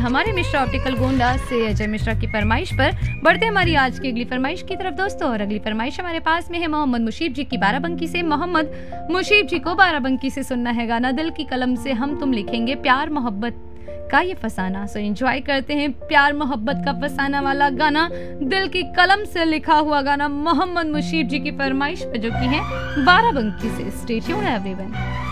हमारे मिश्रा ऑप्टिकल गोंडा से अजय मिश्रा की फरमाइश पर। बढ़ते हमारी आज की अगली फरमाइश की तरफ दोस्तों, और अगली फरमाइश हमारे पास में है मोहम्मद मुशीब जी की बाराबंकी से। मोहम्मद मुशीब जी को बाराबंकी से सुनना है गाना दिल की कलम से हम तुम लिखेंगे प्यार मोहब्बत का ये फसाना। सो एंजॉय करते हैं प्यार मोहब्बत का फसाना वाला गाना, दिल की कलम से लिखा हुआ गाना मोहम्मद मुशीब जी की फरमाइश पे, जो की है बाराबंकी से। Stay tuned everyone.